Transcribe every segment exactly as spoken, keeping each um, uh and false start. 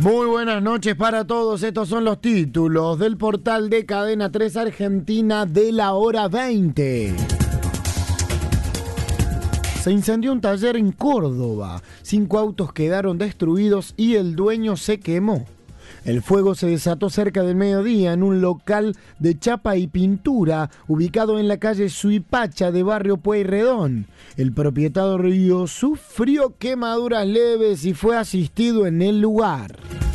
Muy buenas noches para todos. Estos son los títulos del portal de Cadena tres Argentina de la hora veinte. Se incendió un taller en Córdoba. Cinco autos quedaron destruidos y el dueño se quemó. El fuego se desató cerca del mediodía en un local de chapa y pintura ubicado en la calle Suipacha de barrio Pueyrredón. El propietario sufrió quemaduras leves y fue asistido en el lugar.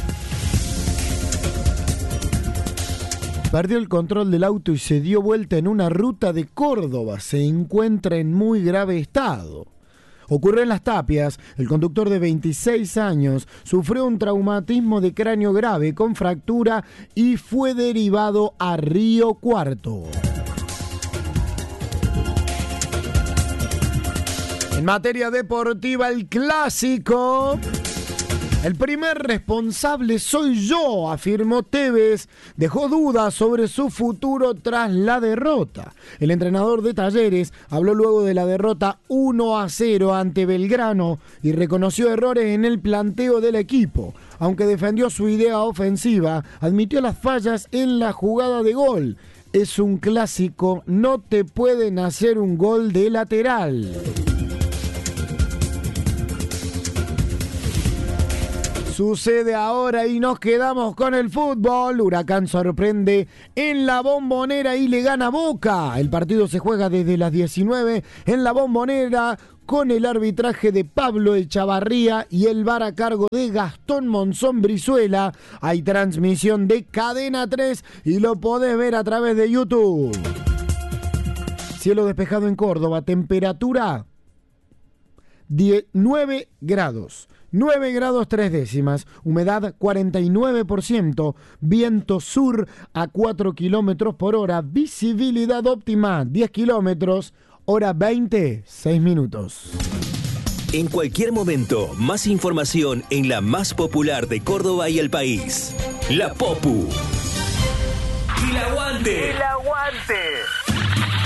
Perdió el control del auto y se dio vuelta en una ruta de Córdoba. Se encuentra en muy grave estado. Ocurrió en Las Tapias. El conductor de veintiséis años sufrió un traumatismo de cráneo grave con fractura y fue derivado a Río Cuarto. En materia deportiva, el clásico. El primer responsable soy yo, afirmó Tevez. Dejó dudas sobre su futuro tras la derrota. El entrenador de Talleres habló luego de la derrota uno a cero ante Belgrano y reconoció errores en el planteo del equipo. Aunque defendió su idea ofensiva, admitió las fallas en la jugada de gol. Es un clásico, no te pueden hacer un gol de lateral. Sucede ahora y nos quedamos con el fútbol. Huracán sorprende en la Bombonera y le gana Boca. El partido se juega desde las diecinueve en la Bombonera con el arbitraje de Pablo Echavarría y el V A R a cargo de Gastón Monzón Brizuela. Hay transmisión de Cadena tres y lo podés ver a través de YouTube. Cielo despejado en Córdoba, temperatura nueve grados. nueve grados tres décimas, humedad cuarenta y nueve por ciento, viento sur a cuatro kilómetros por hora, visibilidad óptima diez kilómetros, hora veinte, seis minutos. En cualquier momento, más información en la más popular de Córdoba y el país. La Popu. ¡Y el aguante! ¡Y el aguante!